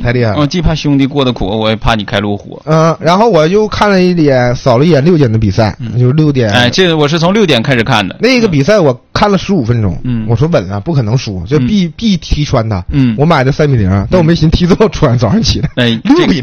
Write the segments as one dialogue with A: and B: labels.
A: 太厉害了。
B: 我既怕兄弟过得苦，我也怕你开路虎。
A: 然后我就看了一点，扫了一眼6点的比赛，就是6点。
B: 哎，这我是从6点开始看的。
A: 那个比赛我看了15分钟，我说稳了，不可能输，这必踢穿他。我买的3-0，但我没寻踢最后穿，早上起来。
B: 哎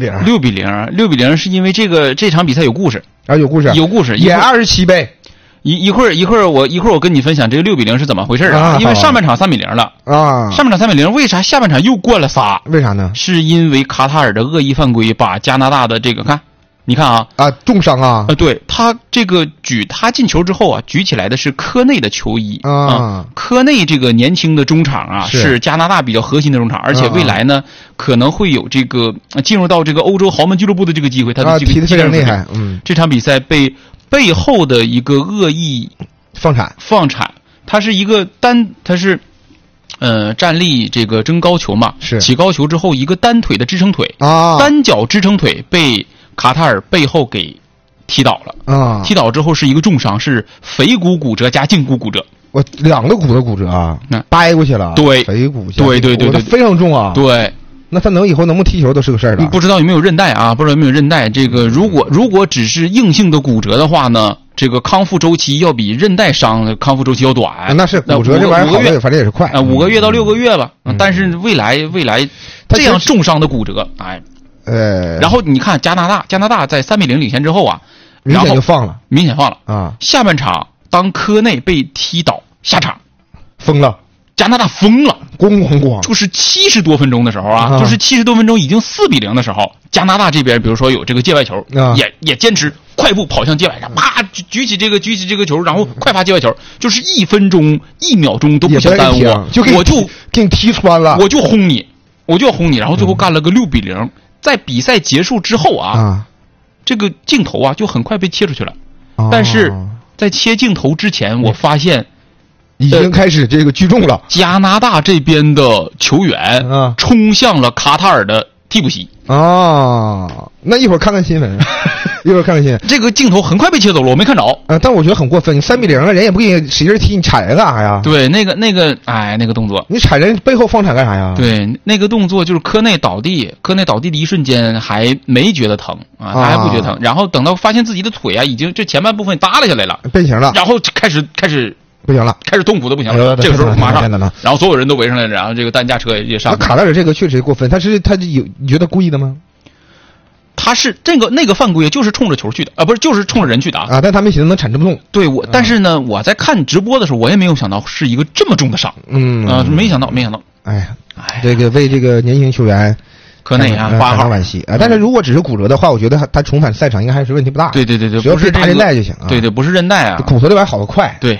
B: ，6-0是因为这场比赛有故事
A: 啊，有故事，演27倍。
B: 一会儿我跟你分享这个6-0是怎么回事啊？因为上半场3-0了啊，上半场3-0，为啥下半场又灌了仨？
A: 为啥呢？
B: 是因为卡塔尔的恶意犯规把加拿大的这个你看啊，
A: 重伤啊，
B: 对，他这个他进球之后啊，举起来的是科内的球衣啊，科内这个年轻的中场啊，是加拿大比较核心的中场，而且未来呢可能会有这个进入到这个欧洲豪门俱乐部的这个机会，他的这个
A: 踢得非常厉害。
B: 这场比赛背后的一个恶意放铲，他是一个他是站立这个争高球嘛，
A: 是
B: 起高球之后一个单腿的支撑腿啊，单脚支撑腿被卡塔尔背后给踢倒了啊！踢倒之后是一个重伤，是腓骨骨折加胫骨骨折。
A: 我2个骨头骨折啊，掰过去了。
B: 对，
A: 腓骨
B: 对，
A: 非常重啊。
B: 对，
A: 那他以后能不能踢球都是个事儿了。
B: 不知道有没有韧带啊？不知道有没有韧带？这个如果只是硬性的骨折的话呢，这个康复周期要比韧带伤的康复周期要短。
A: 那是骨折这玩意儿好的，反正也是快
B: 5个月到6个月吧。但是未来这样重伤的骨折，然后你看加拿大在3-0领先之后啊，
A: 明显就放了
B: 啊！下半场当科内被踢倒下场，
A: 疯了，
B: 加拿大疯了，
A: 咣！
B: 就是70多分钟的时候啊，就是70多分钟已经4-0的时候，加拿大这边比如说有这个界外球，也坚持快步跑向界外上，啪举起这个球，然后快发界外球，就是1分钟1秒钟都不想耽误，我就
A: 给你踢穿了，
B: 我就轰你，然后最后干了个6-0。在比赛结束之后啊，这个镜头啊就很快被切出去了，但是在切镜头之前，我发现
A: 已经开始这个聚众了。
B: 加拿大这边的球员冲向了卡塔尔的替补席
A: 啊！那一会儿看看新闻，
B: 这个镜头很快被切走了，我没看着。
A: 但我觉得很过分，你3-0了，人也不给你使劲踢，你铲人干啥呀？
B: 对，那个动作，
A: 你铲人背后放铲干啥呀？
B: 对，那个动作就是科内倒地的一瞬间还没觉得疼啊，他还不觉得疼，然后等到发现自己的腿啊已经这前半部分耷拉下来了，
A: 变形了，
B: 然后开始不行了，开始痛苦的不行了。这个时候马上，然后所有人都围上来了，然后这个担架车也上。
A: 卡塔尔这个确实过分，他你觉得故意的吗？
B: 他是那个犯规就是冲着球去的啊，不是就是冲着人去的啊。
A: 但他没寻思能铲这么重。
B: 对但是呢，我在看直播的时候，我也没有想到是一个这么重的伤。没想到。
A: 哎呀，这个为这个年轻球员
B: 科内啊8号
A: 惋惜啊。但是如果只是骨折的话，我觉得他重返赛场应该还是问题不大。
B: 对，
A: 只要是大韧带就行啊。
B: 对，不是韧带啊，
A: 骨头这玩意儿好得快。
B: 对，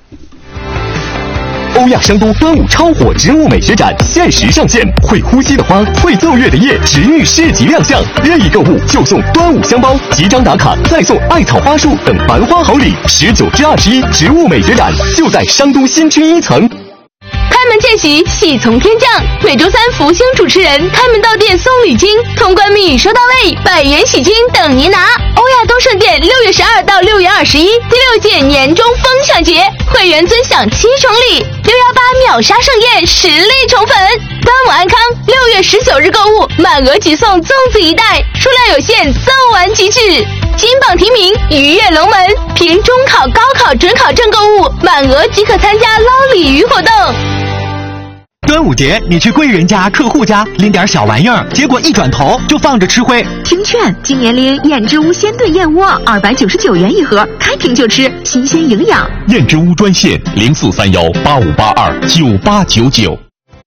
C: 欧亚商都端午超火植物美学展限时上线，会呼吸的花，会奏乐的叶，植育市集亮相，任意购物就送端午香包，集章打卡再送艾草花束等繁花好礼。19至21植物美学展就在商都新区1层。
D: 开门见喜，喜从天降。每周三福星主持人开门到店送礼金，通关密语收到位，100元喜金等您拿。欧亚东盛店6月12到6月21，第6届年终疯抢节，会员尊享7重礼，618秒杀盛宴实力宠粉。端午安康，6月19日购物满额即送粽子1袋，数量有限，赠完即止。金榜题名，鱼跃龙门，凭中考、高考、准考证购物，满额即可参加捞鲤鱼活动。
E: 端午节，你去贵人家、客户家拎点小玩意儿，结果一转头就放着吃灰。
F: 听劝，今年拎燕之屋鲜炖燕窝，299元一盒，开瓶就吃，新鲜营养。
C: 燕之屋专线043185829899。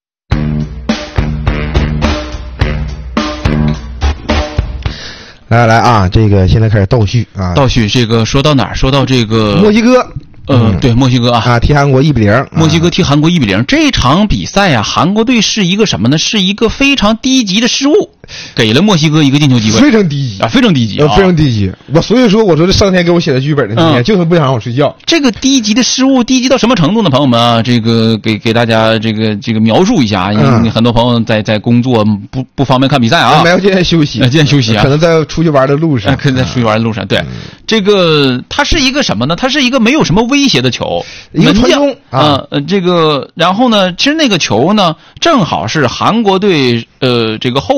A: 来啊，这个现在开始倒叙啊。
B: 倒叙这个说到哪儿？说到这个
A: 墨西哥。
B: 对，墨西哥
A: 踢韩国1-0，
B: 墨西哥踢韩国1-0。这场比赛啊，韩国队是一个什么呢？是一个非常低级的失误，给了墨西哥一个进球机会。
A: 非常低级啊，
B: 非常低级啊，
A: 非常低级。所以说这上天给我写的剧本的今天就是不想让我睡觉。
B: 这个低级的失误，低级到什么程度呢？朋友们啊，这个给大家这个描述一下，因为很多朋友在工作不方便看比赛啊。
A: 没有，今天休息，
B: 啊，
A: 可能在出去玩的路上，
B: 对，这个它是一个什么呢？它是一个没有什么威胁的球，
A: 一个传中
B: 这个然后呢，其实那个球呢，正好是韩国队这个后